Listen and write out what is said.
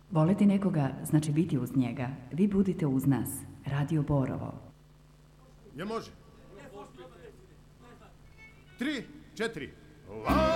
Voleti nekoga znači biti uz njega. Vi budite uz nas. Radio Borovo. Je može. 3, 4.